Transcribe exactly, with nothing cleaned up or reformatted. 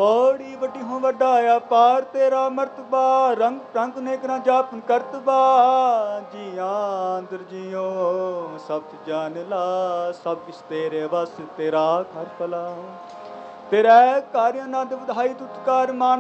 ਪੌੜੀ ਵੱਡੀ ਹੋ ਵੱਡਾ ਪਾਰ ਤੇਰਾ ਮਰਤਬਾ ਰੰਗ ਰੰਗ ਨੇਕ ਨਾ ਜਾਪਨ ਕਰਤਬਾ ਜੀਆਂ ਅੰਦਰ ਜੀਓ ਸਭ ਜਾਣ ਲਾ ਸਭ ਕਿਸ ਤੇਰੇ ਵਸ ਤੇਰਾ ਘਰ ਭਲਾ ਤੇਰਾ ਘਰ ਆਨੰਦ ਵਧਾਈ ਤੁਤਕਾਰ ਮਾਨ